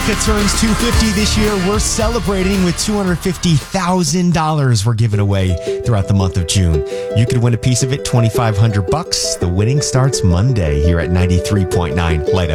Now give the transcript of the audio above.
America turns 250 this year. We're celebrating with $250,000 we're giving away throughout the month of June. You could win a piece of it, $2,500. The winning starts Monday here at 93.9 Light